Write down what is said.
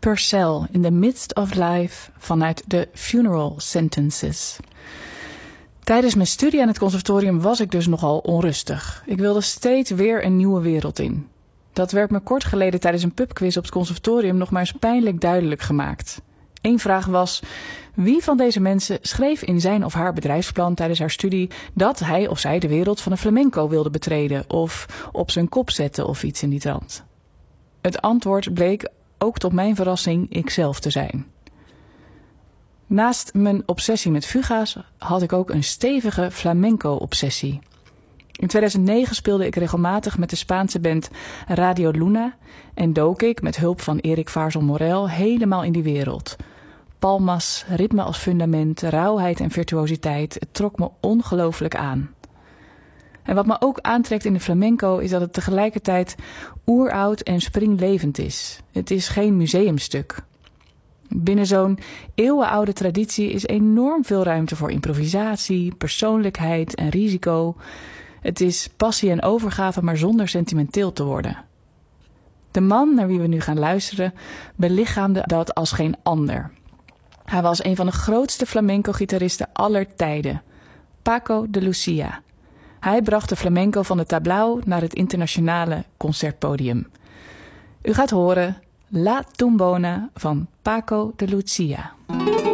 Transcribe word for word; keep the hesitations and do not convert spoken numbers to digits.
Purcell in the Midst of Life vanuit de Funeral Sentences. Tijdens mijn studie aan het conservatorium was ik dus nogal onrustig. Ik wilde steeds weer een nieuwe wereld in. Dat werd me kort geleden tijdens een pubquiz op het conservatorium nog maar eens pijnlijk duidelijk gemaakt. Eén vraag was: wie van deze mensen schreef in zijn of haar bedrijfsplan tijdens haar studie dat hij of zij de wereld van de flamenco wilde betreden of op zijn kop zetten of iets in die trant? Het antwoord bleek, ook tot mijn verrassing, ikzelf te zijn. Naast mijn obsessie met fuga's had ik ook een stevige flamenco-obsessie. In tweeduizend negen speelde ik regelmatig met de Spaanse band Radio Luna en dook ik met hulp van Erik Vaarzel Morel helemaal in die wereld. Palmas, ritme als fundament, rauwheid en virtuositeit, het trok me ongelooflijk aan. En wat me ook aantrekt in de flamenco is dat het tegelijkertijd oeroud en springlevend is. Het is geen museumstuk. Binnen zo'n eeuwenoude traditie is enorm veel ruimte voor improvisatie, persoonlijkheid en risico. Het is passie en overgave, maar zonder sentimenteel te worden. De man naar wie we nu gaan luisteren belichaamde dat als geen ander. Hij was een van de grootste flamenco-gitaristen aller tijden, Paco de Lucia. Hij bracht de flamenco van de tablao naar het internationale concertpodium. U gaat horen La Tumbona van Paco de Lucia.